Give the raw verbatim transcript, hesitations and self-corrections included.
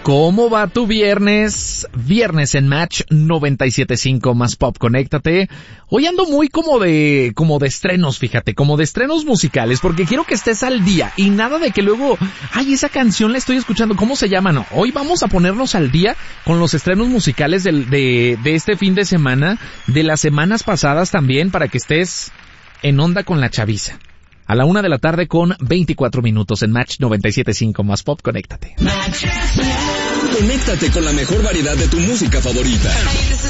¿Cómo va tu viernes? Viernes en Match noventa y siete punto cinco más Pop, conéctate. Hoy ando muy como de, como de estrenos, fíjate, como de estrenos musicales, porque quiero que estés al día y nada de que luego, ay, esa canción la estoy escuchando, ¿cómo se llama? No, hoy vamos a ponernos al día con los estrenos musicales del, de, de este fin de semana, de las semanas pasadas también, para que estés en onda con la chaviza. A la una de la tarde con veinticuatro minutos en Match noventa y siete punto cinco más Pop, conéctate. Conéctate con la mejor variedad de tu música favorita.